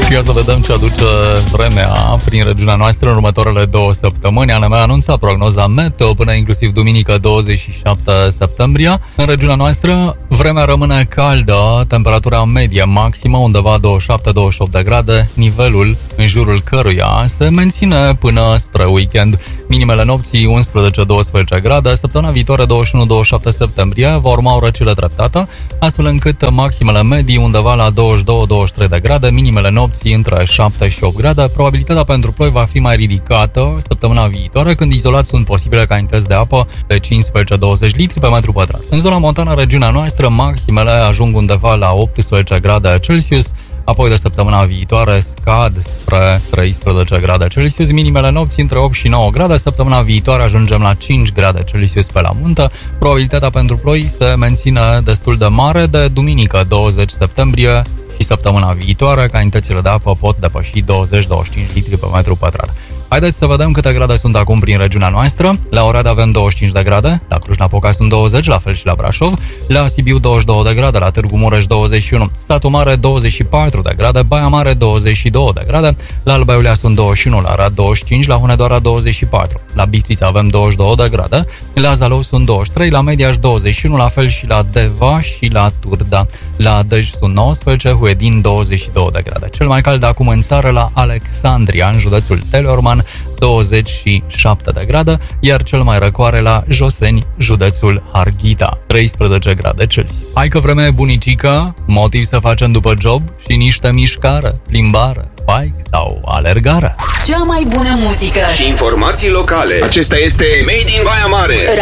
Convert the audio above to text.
Și ia să vedem ce aduce vremea prin regiunea noastră în următoarele 2 săptămâni. ANM anunța prognoza meteo până inclusiv duminică 27 septembrie. În regiunea noastră vremea rămâne caldă, temperatura medie maximă undeva 27-28 de grade, nivelul în jurul căruia se menține până spre weekend. Minimele nopții 11-12 grade, săptămâna viitoare 21-27 septembrie va urma o răcire treptată, astfel încât maximele medii undeva la 22-23 de grade, minimele nopții între 7 și 8 grade. Probabilitatea pentru ploi va fi mai ridicată săptămâna viitoare, când izolat sunt posibile cantități de apă de 15-20 litri pe metru pătrat. În zona montană, regiunea noastră, maximele ajung undeva la 18 grade Celsius, apoi de săptămâna viitoare scad spre 13 grade Celsius, minimele nopții între 8 și 9 grade, săptămâna viitoare ajungem la 5 grade Celsius pe la muntă. Probabilitatea pentru ploi se menține destul de mare de duminică 20 septembrie și săptămâna viitoare, cantitățile de apă pot depăși 20-25 litri pe metru pătrat. Haideți să vedem câte grade sunt acum prin regiunea noastră. La Oradea avem 25 de grade, la Cluj-Napoca sunt 20, la fel și la Brașov, la Sibiu 22 de grade, la Târgu Mureș 21, Satu Mare 24 de grade, Baia Mare 22 de grade, la Alba Iulia sunt 21, la Arad 25, la Hunedoara 24, la Bistrița avem 22 de grade, la Zalău sunt 23, la Mediaș 21, la fel și la Deva și la Turda. La Dej sunt 19, Huedin 22 de grade. Cel mai cald acum în țară la Alexandria, în județul Teleorman, 27 de grade, iar cel mai răcoare la Joseni, județul Harghita, 13 grade Celsius. Hai că vremea e bunicică, motiv să facem după job și niște mișcare, plimbare, bike sau alergare. Cea mai bună muzică și informații locale. Acesta este Made in Baia Mare.